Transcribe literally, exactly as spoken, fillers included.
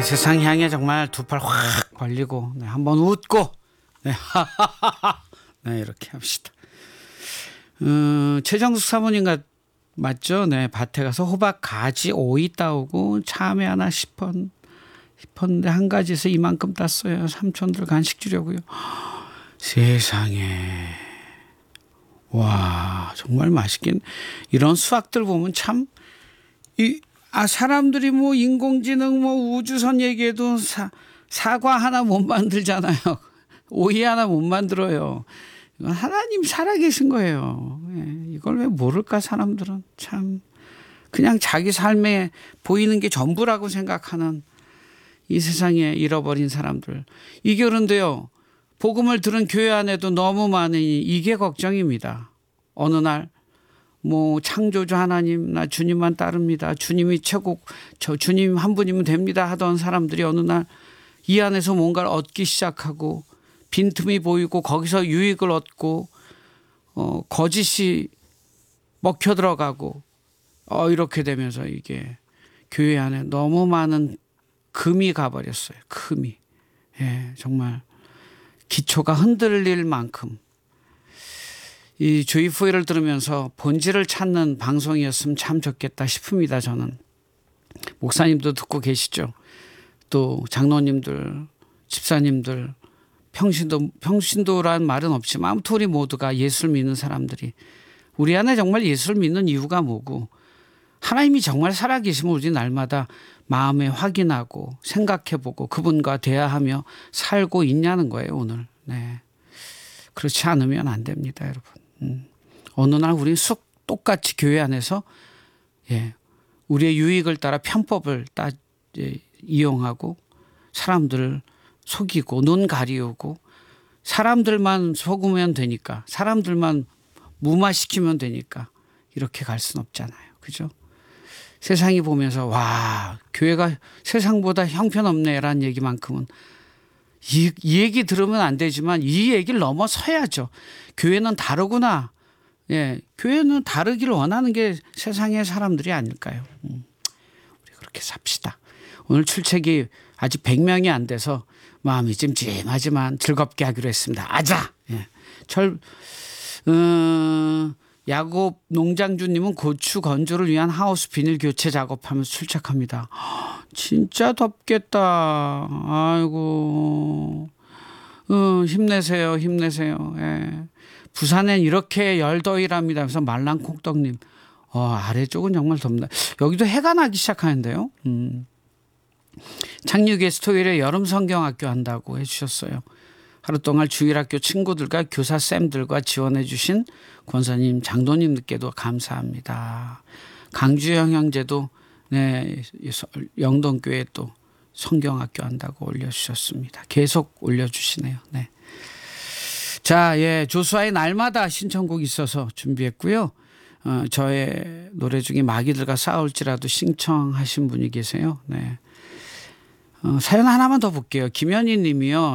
네, 세상 향해 정말 두 팔 확 벌리고 네, 한번 웃고 네, 네, 이렇게 합시다. 음, 최정숙 사모님과 맞죠? 네, 밭에 가서 호박, 가지, 오이 따오고 참외 하나 싶었, 싶었는데 한 가지에서 이만큼 땄어요. 삼촌들 간식 주려고요. 세상에. 와, 정말 맛있긴. 이런 수학들 보면 참, 이, 아, 사람들이 뭐 인공지능 뭐 우주선 얘기해도 사, 사과 하나 못 만들잖아요. 오이 하나 못 만들어요. 이건 하나님 살아계신 거예요. 예, 이걸 왜 모를까 사람들은 참 그냥 자기 삶에 보이는 게 전부라고 생각하는 이 세상에 잃어버린 사람들. 이 그런데요. 복음을 들은 교회 안에도 너무 많으니 이게 걱정입니다. 어느 날 뭐 창조주 하나님 나 주님만 따릅니다. 주님이 최고 저 주님 한 분이면 됩니다 하던 사람들이 어느 날 이 안에서 뭔가를 얻기 시작하고 빈틈이 보이고 거기서 유익을 얻고 어, 거짓이 먹혀 들어가고 어, 이렇게 되면서 이게 교회 안에 너무 많은 금이 가버렸어요. 금이. 예, 정말 기초가 흔들릴 만큼 이 조이포이를 들으면서 본질을 찾는 방송이었으면 참 좋겠다 싶습니다. 저는. 목사님도 듣고 계시죠. 또 장로님들, 집사님들, 평신도, 평신도란 말은 없지만 아무튼 우리 모두가 예수를 믿는 사람들이 우리 안에 정말 예수를 믿는 이유가 뭐고 하나님이 정말 살아계심을 우리 날마다 마음에 확인하고 생각해보고 그분과 대화하며 살고 있냐는 거예요. 오늘. 네. 그렇지 않으면 안 됩니다. 여러분. 음. 어느 날 우리 쑥 똑같이 교회 안에서 예, 우리의 유익을 따라 편법을 따, 예, 이용하고 사람들을 속이고 눈 가리우고 사람들만 속으면 되니까 사람들만 무마시키면 되니까 이렇게 갈 수는 없잖아요. 그죠? 세상이 보면서 와 교회가 세상보다 형편없네라는 얘기만큼은 이, 이 얘기 들으면 안 되지만 이 얘기를 넘어서야죠. 교회는 다르구나. 예, 교회는 다르기를 원하는 게 세상의 사람들이 아닐까요? 음, 우리 그렇게 삽시다. 오늘 출첵이 아직 백 명이 안 돼서 마음이 찜찜하지만 즐겁게 하기로 했습니다. 아자! 예. 철, 음, 야곱 농장주님은 고추 건조를 위한 하우스 비닐 교체 작업하면서 출첵합니다. 진짜 덥겠다. 아이고. 어, 힘내세요. 힘내세요. 예. 부산엔 이렇게 열더위랍니다. 그래서 말랑콩떡님. 어, 아래쪽은 정말 덥다. 여기도 해가 나기 시작하는데요. 음. 창류교에서 토요일에 여름 성경학교 한다고 해주셨어요. 하루 동안 주일학교 친구들과 교사쌤들과 지원해 주신 권사님 장로님들께도 감사합니다. 강주영 형제도 네, 영동교회 또 성경학교 한다고 올려주셨습니다. 계속 올려주시네요. 네. 자, 예, 조수아의 날마다 신청곡 있어서 준비했고요. 어, 저의 노래 중에 마귀들과 싸울지라도 신청하신 분이 계세요. 네. 어, 사연 하나만 더 볼게요. 김현희 님이요.